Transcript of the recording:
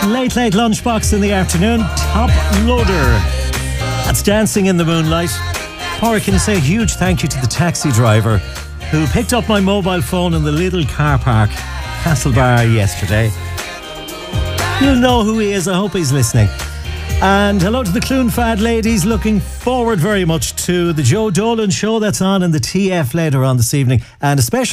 Late Lunchbox in the afternoon. Top loader. That's Dancing in the Moonlight. Or I can say a huge thank you to the taxi driver who picked up my mobile phone in the Lidl car park, Castlebar, yesterday. You'll know who he is. I hope he's listening. And hello to the Clune Fad ladies. Looking forward very much to the Joe Dolan show that's on in the TF later on this evening. And especially